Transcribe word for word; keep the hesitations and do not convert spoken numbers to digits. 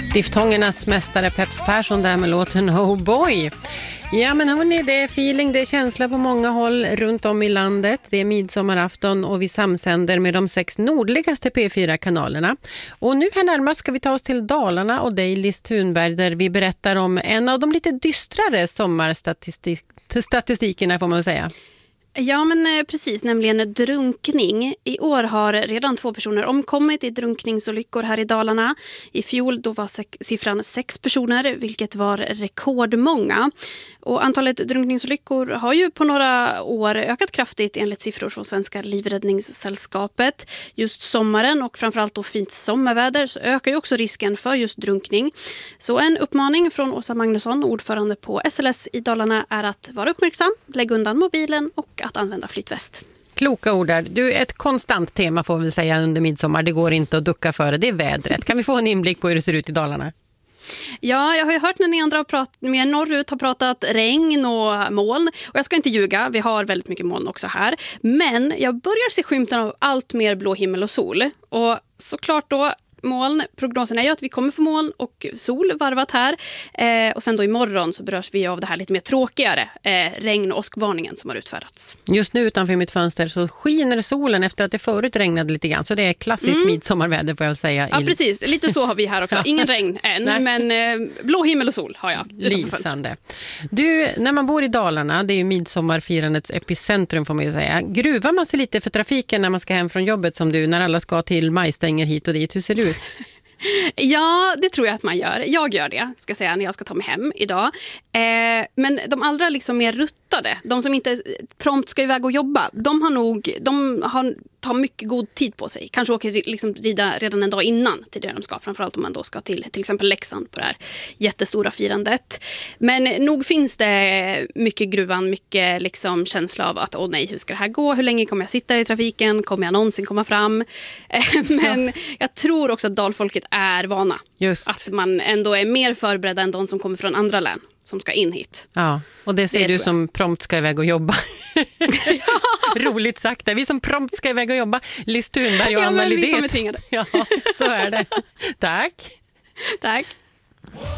Diftongernas mästare Peps Persson där med låten Oh Boy. Ja men hörni, det är feeling, det är känsla på många håll runt om i landet. Det är midsommarafton och vi samsänder med de sex nordligaste P fyra-kanalerna. Och nu här närmast ska vi ta oss till Dalarna och dig Liz Thunberg där vi berättar om en av de lite dystrare sommarstatistikerna får man säga. Ja men precis, nämligen drunkning. I år har redan två personer omkommit i drunkningsolyckor här i Dalarna. I fjol då var siffran sex personer, vilket var rekordmånga. Och antalet drunkningsolyckor har ju på några år ökat kraftigt enligt siffror från Svenska livräddningssällskapet. Just sommaren och framförallt då fint sommarväder så ökar ju också risken för just drunkning. Så en uppmaning från Åsa Magnusson, ordförande på S L S i Dalarna, är att vara uppmärksam, lägga undan mobilen och att använda flytväst. Kloka ord där. Du, ett konstant tema får vi säga under midsommar. Det går inte att ducka för det. Det är vädret. Kan vi få en inblick på hur det ser ut i Dalarna? Ja, jag har ju hört när ni andra har pratat, mer norrut har pratat regn och moln. Och jag ska inte ljuga, vi har väldigt mycket moln också här. Men jag börjar se skymten av allt mer blå himmel och sol. Och såklart då, moln, prognosen är ju att vi kommer få moln och sol varvat här. Eh, och sen då imorgon så berörs vi av det här lite mer tråkigare eh, regn- och åskvarningen som har utfärdats. Just nu utanför mitt fönster så skiner solen efter att det förut regnade lite grann. Så det är klassiskt mm. midsommarväder får jag säga. Ja, precis. Lite så har vi här också. Ingen regn än, Nej. men eh, blå himmel och sol har jag. Lysande. Du, när man bor i Dalarna, det är ju midsommarfirandets epicentrum får man ju säga. Gruvar man sig lite för trafiken när man ska hem från jobbet som du, när alla ska till majstänger hit och dit? Hur ser det ut? Ja, det tror jag att man gör. Jag gör det, ska jag säga, när jag ska ta mig hem idag. Eh, men de allra liksom mer ruttade, de som inte prompt ska iväg och jobba, de har nog, de har, tar mycket god tid på sig. Kanske åker liksom rida redan en dag innan till det de ska, framförallt om man då ska till till exempel Leksand på det här jättestora firandet. Men nog finns det mycket gruvan, mycket liksom känsla av att åh nej, hur ska det här gå? Hur länge kommer jag sitta i trafiken? Kommer jag någonsin komma fram? Eh, men ja. Jag tror också att dalfolket är vana. Just. Att man ändå är mer förberedda än de som kommer från andra län som ska in hit. Ja, och det säger det du som prompt ska iväg och jobba. Ja. Roligt sagt, det är vi som prompt ska iväg och jobba. Liz Thunberg och ja, Anna Lidén. Vi som är tvingade. Ja, så är det. Tack. Tack.